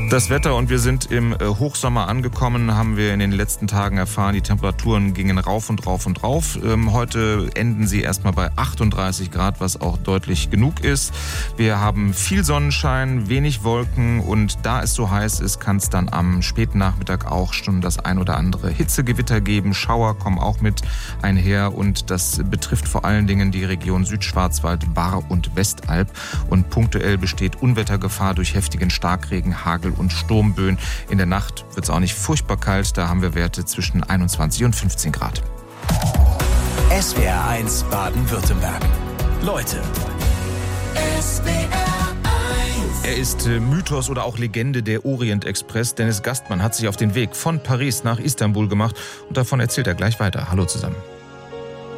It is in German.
Das Wetter, und wir sind im Hochsommer angekommen, haben wir in den letzten Tagen erfahren. Die Temperaturen gingen rauf und rauf und rauf. Heute enden sie erstmal bei 38 Grad, was auch deutlich genug ist. Wir haben viel Sonnenschein, wenig Wolken, und da es so heiß ist, kann es dann am späten Nachmittag auch schon das ein oder andere Hitzegewitter geben. Schauer kommen auch mit einher, und das betrifft vor allen Dingen die Region Südschwarzwald, Baar und Westalb. Und punktuell besteht Unwettergefahr durch heftigen Starkregen, Hagel und Sturmböen. In der Nacht wird es auch nicht furchtbar kalt, da haben wir Werte zwischen 21 und 15 Grad. SWR1 Baden-Württemberg. Leute. Er ist Mythos oder auch Legende, der Orient-Express. Dennis Gastmann hat sich auf den Weg von Paris nach Istanbul gemacht, und davon erzählt er gleich weiter. Hallo zusammen.